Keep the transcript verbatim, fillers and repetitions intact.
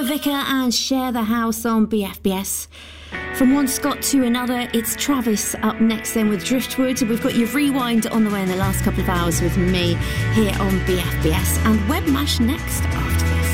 Emma Vicker and Share the House on B F B S. From one Scott to another, it's Travis up next then with Driftwood. We've got your Rewind on the way in the last couple of hours with me here on B F B S, and Webmash next after